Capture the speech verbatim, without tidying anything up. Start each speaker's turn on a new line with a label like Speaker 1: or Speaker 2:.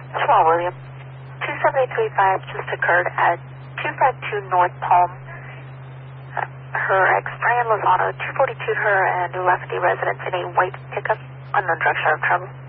Speaker 1: Small William. two seven eight three five just occurred at two five two North Palm. Uh, her ex, Brian Lozano, two forty-two her and New Lafayette residence in a white pickup. Unknown direction of travel.